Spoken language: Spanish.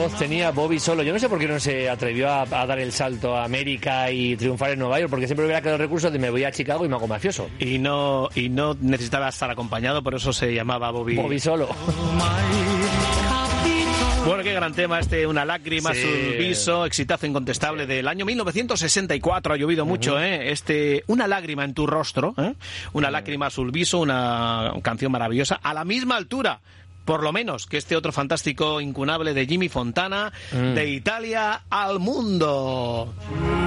voz tenía Bobby Solo. Yo no sé por qué no se atrevió a dar el salto a América y triunfar en Nueva York, porque siempre hubiera quedado el recurso de me voy a Chicago y me hago mafioso. Y no necesitaba estar acompañado, por eso se llamaba Bobby Solo. Bueno, qué gran tema Una lágrima, sul viso, exitazo incontestable del año 1964, ha llovido mucho, Una lágrima en tu rostro, Una lágrima sul viso, una canción maravillosa, a la misma altura, por lo menos, que este otro fantástico incunable de Jimmy Fontana, de Italia al mundo.